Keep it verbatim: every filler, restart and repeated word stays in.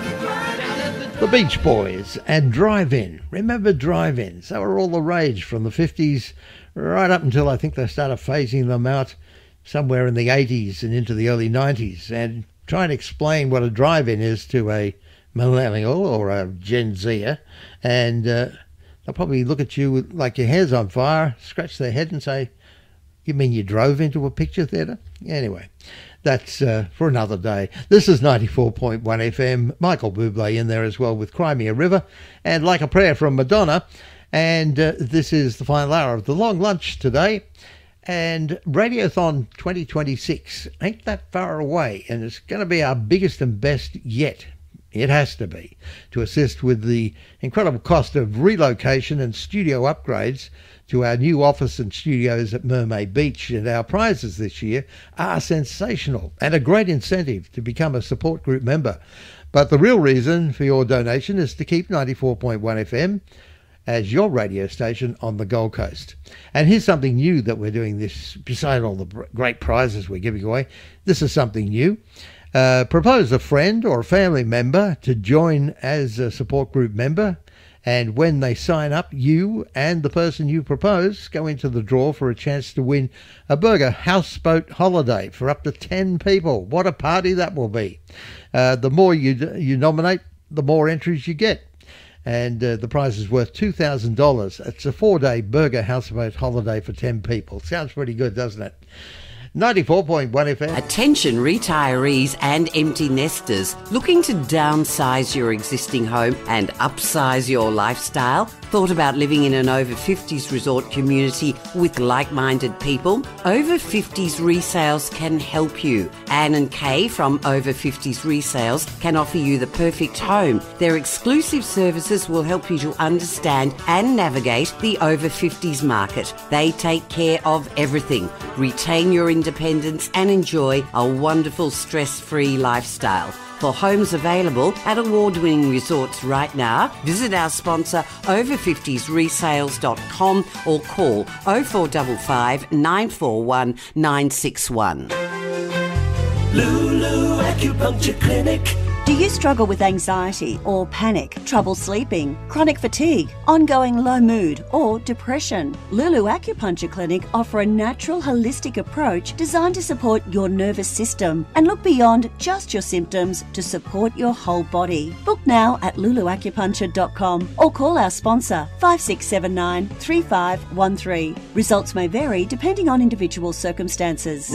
The Beach Boys and Drive-In. Remember Drive-Ins? They were all the rage from the fifties right up until I think they started phasing them out somewhere in the eighties and into the early nineties. And try and explain what a drive-in is to a millennial or a Gen Zer, and uh, they'll probably look at you like your hair's on fire, scratch their head and say, "You mean you drove into a picture theatre?" Anyway, that's uh, for another day. This is ninety-four point one F M. Michael Bublé in there as well with Crimea River and Like a Prayer from Madonna. And uh, this is the final hour of the long lunch today. And Radiothon twenty twenty-six ain't that far away, and it's going to be our biggest and best yet. It has to be, to assist with the incredible cost of relocation and studio upgrades to our new office and studios at Mermaid Beach. And our prizes this year are sensational and a great incentive to become a support group member. But the real reason for your donation is to keep ninety-four point one F M as your radio station on the Gold Coast. And here's something new that we're doing this, beside all the great prizes we're giving away. This is something new. Uh, propose a friend or a family member to join as a support group member, and when they sign up, you and the person you propose go into the draw for a chance to win a Burger houseboat holiday for up to ten people. What a party that will be. Uh, the more you you nominate, the more entries you get. And uh, the prize is worth two thousand dollars. It's a four-day Burger houseboat holiday for ten people. Sounds pretty good, doesn't it? ninety-four point one F M. Attention retirees and empty nesters looking to downsize your existing home and upsize your lifestyle? Thought about living in an over fifties resort community with like-minded people? Over fifties Resales can help you. Anne and Kay from Over fifties Resales can offer you the perfect home. Their exclusive services will help you to understand and navigate the over fifties market. They take care of everything. Retain your independence and enjoy a wonderful stress-free lifestyle. For homes available at award-winning resorts right now, visit our sponsor over fifties resales dot com or call oh four five five, nine four one, nine six one. Lulu Acupuncture Clinic. Do you struggle with anxiety or panic, trouble sleeping, chronic fatigue, ongoing low mood or depression? Lulu Acupuncture Clinic offer a natural holistic approach designed to support your nervous system and look beyond just your symptoms to support your whole body. Book now at lulu acupuncture dot com or call our sponsor five six seven nine, three five one three. Results may vary depending on individual circumstances.